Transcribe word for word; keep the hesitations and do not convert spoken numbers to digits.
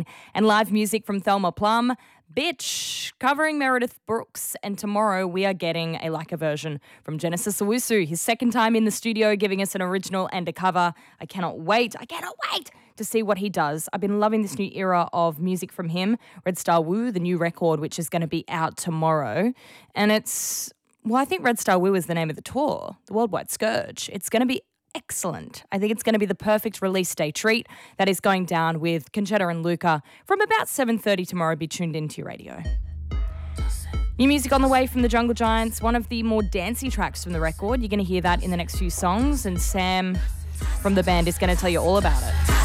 and live music from Thelma Plum. Bitch, covering Meredith Brooks. And tomorrow we are getting a like a version from Genesis Owusu, his second time in the studio giving us an original and a cover. I cannot wait. I cannot wait to see what he does. I've been loving this new era of music from him. Red Star Woo, the new record, which is going to be out tomorrow. And it's, well, I think Red Star Woo is the name of the tour, the Worldwide Scourge. It's going to be excellent. I think it's going to be the perfect release day treat that is going down with Conchetta and Luca from about seven thirty tomorrow. Be tuned into your radio. New music on the way from the Jungle Giants, one of the more dancey tracks from the record. You're going to hear that in the next few songs, and Sam from the band is going to tell you all about it.